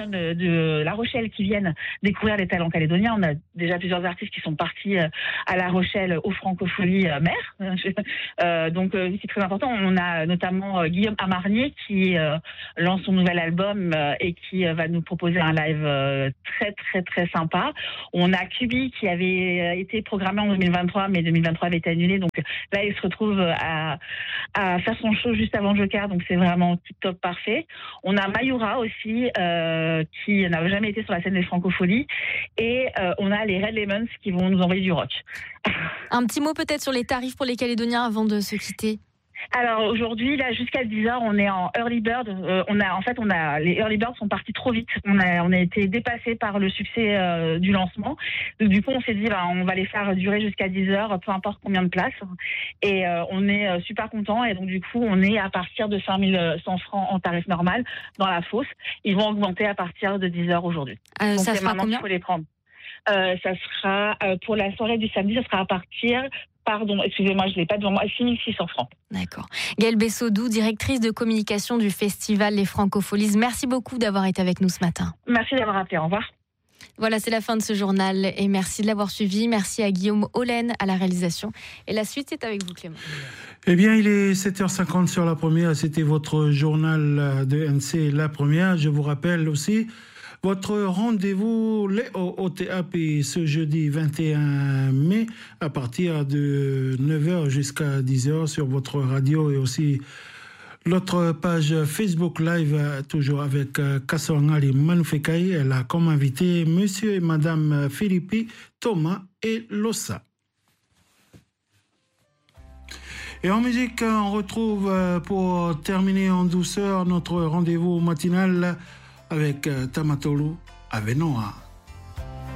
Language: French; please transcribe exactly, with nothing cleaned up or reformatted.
jeunes de La Rochelle qui viennent découvrir les talents calédoniens. On a déjà plusieurs artistes qui sont partis à La Rochelle aux Francopholies mères. Euh, donc euh, c'est très important. On a notamment euh, Guillaume Amarnier qui euh, lance son nouvel album euh, et qui euh, va nous proposer un live euh, très très très sympa. On a Kubi qui avait été programmé en deux mille vingt-trois, mais deux mille vingt-trois avait été annulé. Donc là, il se retrouve à, à faire son show juste avant Joker. Donc c'est vraiment tip top parfait. On a Mayura aussi euh, qui n'a jamais été sur la scène des Francopholies. Et euh, on a les Red Lemons qui vont nous envoyer du rock. Un petit mot peut-être sur les tarifs pour les Calédoniens avant de se quitter. Alors aujourd'hui, là jusqu'à dix heures, on est en early bird. Euh, on a en fait, on a les early birds sont partis trop vite. On a on a été dépassé par le succès euh, du lancement. Donc, du coup, on s'est dit, bah, on va les faire durer jusqu'à dix heures, peu importe combien de places. Et euh, on est euh, super content. Et donc du coup, on est à partir de cinq mille cent francs en tarif normal dans la fosse. Ils vont augmenter à partir de dix heures aujourd'hui. Euh, donc ça c'est sera maintenant combien qu'il faut les prendre. Euh, ça sera euh, pour la soirée du samedi, ça sera à partir. Pardon, excusez-moi, je ne l'ai pas devant moi, six mille six cents francs. D'accord. Gaëlle Bessodou, directrice de communication du festival Les Francopholies. Merci beaucoup d'avoir été avec nous ce matin. Merci d'avoir appelé, au revoir. Voilà, c'est la fin de ce journal et merci de l'avoir suivi. Merci à Guillaume Hollen à la réalisation. Et la suite, c'est avec vous, Clément. Eh bien, il est sept heures cinquante sur la première. C'était votre journal de N C La Première. Je vous rappelle aussi votre rendez-vous au T A P ce jeudi vingt et un mai à partir de neuf heures jusqu'à dix heures sur votre radio et aussi l'autre page Facebook Live, toujours avec Kassoangali Manufekai. Elle a comme invité monsieur et madame Philippi, Thomas et Lossa. Et en musique, on retrouve pour terminer en douceur notre rendez-vous matinal avec Tamatolu Avenoa.